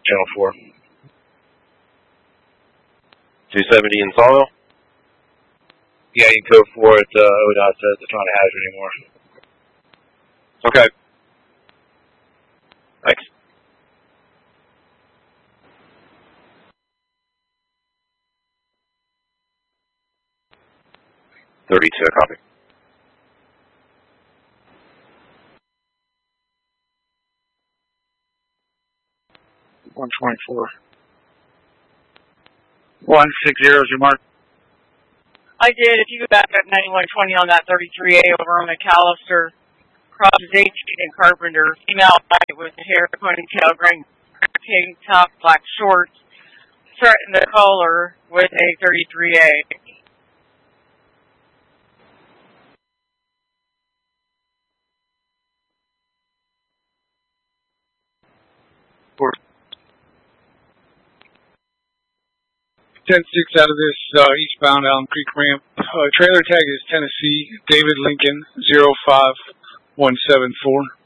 Channel 4. 270 in Sawmill? Yeah, you can code 4 at ODOT says it's not a hazard anymore. Okay. Thanks. Copy. 124. 160 is your mark. I did. If you go back up 9120 on that 33A over on McAllister, crosses 18 and Carpenter, female white with hair, ponytail, green tank top, black shorts, threatened the caller with a 33A. For 10-6 out of this eastbound Allen Creek ramp. Trailer tag is Tennessee, David Lincoln 05174.